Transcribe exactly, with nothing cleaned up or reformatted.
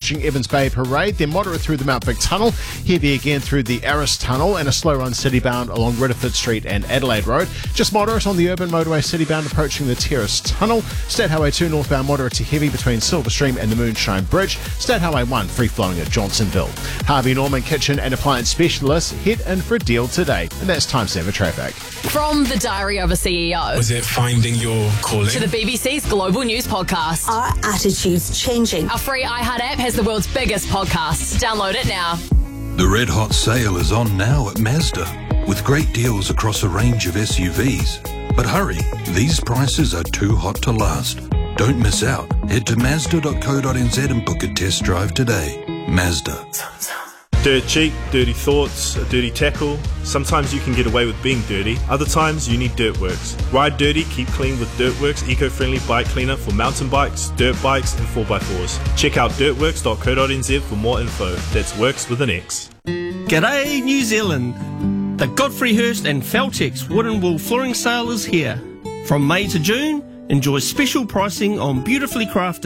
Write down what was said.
approaching Evans Bay Parade, then moderate through the Mount Vic Tunnel, heavy again through the Arras Tunnel, and a slow run city-bound along Ridderford Street and Adelaide Road. Just moderate on the urban motorway city-bound approaching the Terrace Tunnel. State Highway two northbound moderate to heavy between Silverstream and the Moonshine Bridge. State Highway one free-flowing at Johnsonville. Harvey Norman Kitchen and Appliance Specialists, head in for a deal today. And that's Time Saver Traffic. From the Diary of a C E O. Was it finding your calling? To the B B C's Global News Podcast. Our attitude's changing. Our free iHeart app has the world's biggest podcasts. Download it now. The Red Hot Sale is on now at Mazda, with great deals across a range of S U Vs. But hurry, these prices are too hot to last. Don't miss out. Head to Mazda dot co dot n z and book a test drive today. Mazda. Dirt cheap, dirty thoughts, a dirty tackle. Sometimes you can get away with being dirty. Other times you need Dirtworks. Ride dirty, keep clean with Dirtworks eco-friendly bike cleaner for mountain bikes, dirt bikes and four by fours. Check out dirtworks dot co dot n z for more info. That's works with an X. G'day New Zealand. The Godfrey Hirst and Feltex Wooden Wool Flooring Sale is here. From May to June, enjoy special pricing on beautifully crafted